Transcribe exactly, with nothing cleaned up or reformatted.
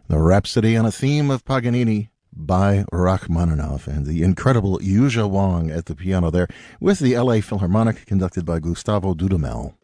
The Rhapsody on a Theme of Paganini by Rachmaninoff, and the incredible Yuja Wang at the piano there with the L A Philharmonic conducted by Gustavo Dudamel.